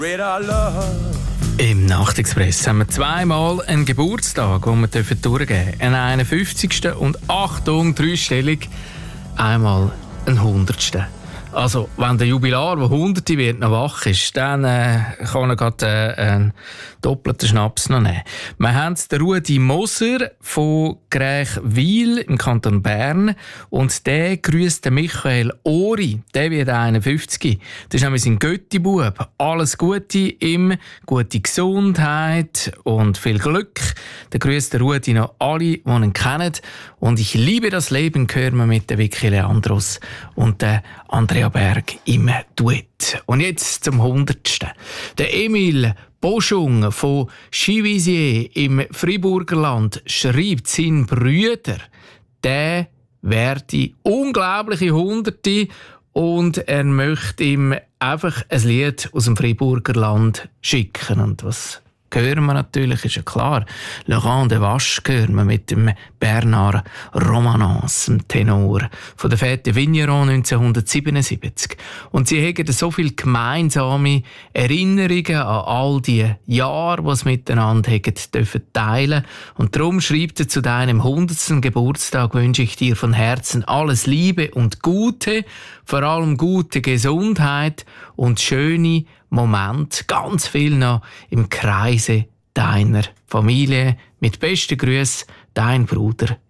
Im Nachtexpress haben wir zweimal einen Geburtstag, den wir durchgeben dürfen. Einen 51. und Achtung, dreistellig, einmal einen 100. Also, wenn der Jubilar, der 100 wird, noch wach ist, dann kann er gerade einen doppelten Schnaps noch nehmen. Wir haben den Rudi Moser von Grächwil im Kanton Bern und der grüsst den Michael Ori, der wird 51. Das ist nämlich sein Götti-Bub. Alles Gute ihm, gute Gesundheit und viel Glück. Der grüsst der Rudi noch alle, die ihn kennen. Und ich liebe das Leben, hören wir mit der Vicky Leandros und der Andrea Berg im Duett. Und jetzt zum 100. Der Emil Boschung von Chivisier im Friburgerland schreibt, sein Brüder, der werde unglaubliche Hunderte und er möchte ihm einfach ein Lied aus dem Friburgerland schicken. Und was hören wir natürlich, ist ja klar. Laurent de Vache hören wir mit dem Bernard Romanens, dem Tenor von der Fête Vigneron 1977. Und sie haben so viele gemeinsame Erinnerungen an all die Jahre, die sie miteinander dürfen teilen. Und darum schreibt er, zu deinem 100. Geburtstag wünsche ich dir von Herzen alles Liebe und Gute, vor allem gute Gesundheit und schöne Moment, ganz viel noch im Kreise deiner Familie. Mit besten Grüßen, dein Bruder